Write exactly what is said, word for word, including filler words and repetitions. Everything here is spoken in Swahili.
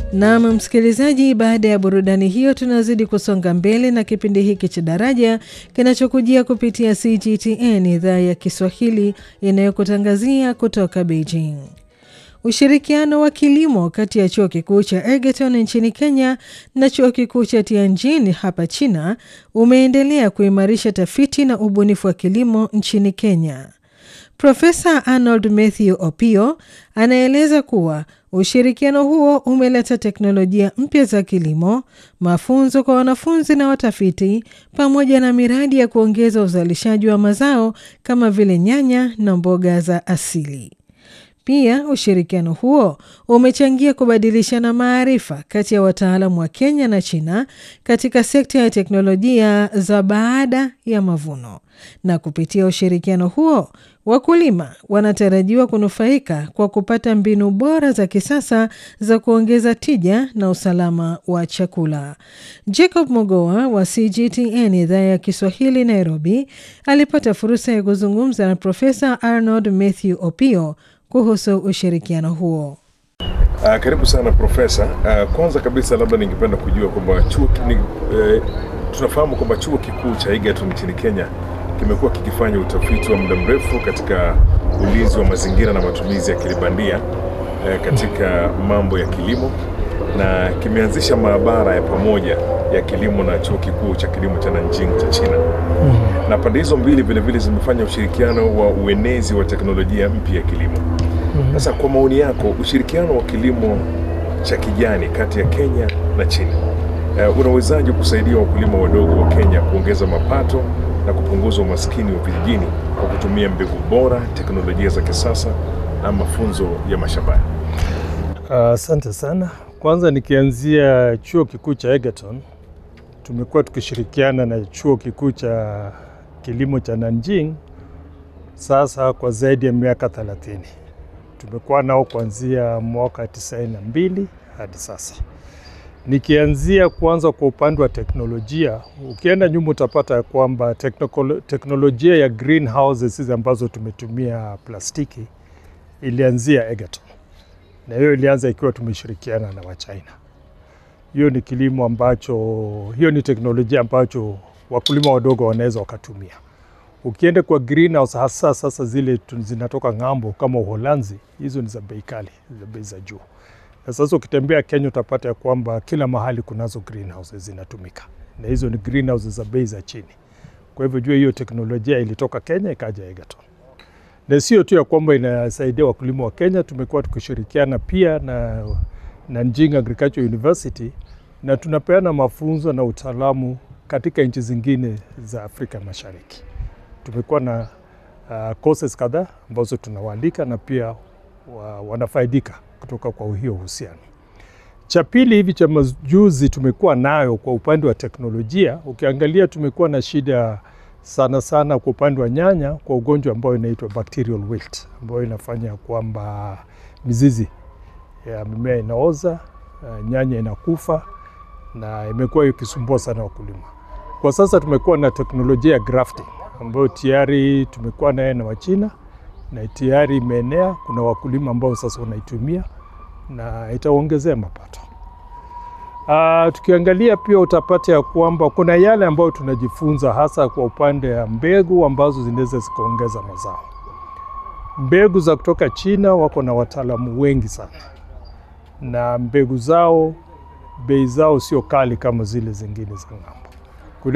Na msikilizaji, baada ya burudani hiyo tunazidi kusonga mbele na kipindi hiki cha Daraja kinachokujia kupitia C G T N idhaa ya Kiswahili inayokutangazia kutoka Beijing. Ushirikiano wa kilimo kati ya chuo kikuu cha Egerton nchini Kenya na chuo kikuu cha Tianjin hapa China umeendelea kuimarisha tafiti na ubunifu wa kilimo nchini Kenya. Profesa Arnold Mathew Opiyo anaeleza kuwa ushirikiano huo umeleta teknolojia mpya za kilimo, mafunzo kwa wanafunzi na watafiti, pamoja na miradi ya kuongeza uzalishaji wa mazao kama vile nyanya na mboga za asili. Pia ushirikiano huo umechangia kubadilishana maarifa kati ya wataalamu wa Kenya na China katika sekta ya teknolojia za baada ya mavuno. Na kupitia ushirikiano huo, wakulima wanatarajiwa kunufaika kwa kupata mbinu bora za kisasa za kuongeza tija na usalama wa chakula. Jacob Mogoa wa C G T N idhaa ya Kiswahili Nairobi alipata fursa ya kuzungumza na Profesa Arnold Mathew Opiyo kuhusu ushirikiano huo. Uh, karibu sana Profesa. Uh, kwanza kabisa labda ningependa kujua kwamba chuo ni, uh, tunafahamu kwamba chuo kikuu cha Egerton nchini Kenya kimekuwa kikifanya utafiti wa muda mrefu katika ulinzi wa mazingira na matumizi ya kilibandia uh, katika mambo ya kilimo, na kimeanzisha maabara ya pamoja ya kilimo na chuo kikuu cha kilimo cha Nanjing cha China. Mm-hmm. Na pande hizo mbili vile vile zimefanya ushirikiano wa uenezi wa teknolojia mpya ya kilimo. Mm-hmm. Sasa kwa maoni yako, ushirikiano wa kilimo cha kijani kati ya Kenya na China uh, unawezaje kusaidia wakulima wadogo wa Kenya kuongeza mapato na kupunguza umaskini wa vijijini kwa kutumia mbegu bora, teknolojia za kisasa na mafunzo ya mashambani? Asante uh, sana. Kwanza nikianzia chuo kikuu cha Egerton, tumekuwa tukishirikiana na chuo kikuu cha kilimo cha Nanjing sasa kwa zaidi ya miaka thelathini. Tumekuwa nao kuanzia mwaka tisaini na mbili hadi sasa. Nikianzia kwanza kwa upande wa teknolojia, ukienda nyuma utapata kwamba teknolojia ya greenhouses hizi ambazo tumetumia plastiki ilianzia Egerton. Na hiyo ilianza ikiwa tumeshirikiana na Wachina. Hiyo ni kilimo ambacho, hiyo ni teknolojia ambacho wakulima wadogo wanaweza wakatumia. Ukienda kwa greenhouse hasa sasa zile zinatoka ng'ambo kama Uholanzi, hizo ni za bei kali, za bei za juu. Na sasa ukitembea Kenya utapata ya kwamba kila mahali kunazo greenhouses zinatumika. Na hizo ni greenhouses za bei za chini. Kwa hivyo jua hiyo teknolojia ilitoka Kenya ikaja Egerton. Na sio tu ya kwamba inasaidia wakulima wa Kenya, tumekuwa tukishirikiana pia na Nanjing Agricultural University na tunapeana mafunzo na utaalamu katika nchi zingine za Afrika Mashariki. Tumekuwa na uh, courses kadhaa ambazo tunawaalika na pia wa, wanafaidika kutoka kwa hiyo uhusiano. Cha pili hivi cha majuzi tumekuwa nayo kwa upande wa teknolojia, ukiangalia tumekuwa na shida sana sana kwa upande wa nyanya kwa ugonjwa ambao inaitwa bacterial wilt, ambao inafanya kwamba mizizi ya mimea inaoza, nyanya inakufa na imekuwa ikisumbua sana wakulima. Kwa sasa tumekuwa na teknolojia ya grafting ambayo tayari tumekuwa naye na Wachina na tayari imeenea. Kuna wakulima ambao sasa wanaitumia na itaongezea mapato. Uh, tukiangalia pia utapata ya kwamba kuna yale ambayo tunajifunza hasa kwa upande wa mbegu ambazo zinaweza zikaongeza mazao. Mbegu za kutoka China wako na wataalamu wengi sana. Na mbegu zao, bei zao sio kali kama zile zingine za ng'ambo.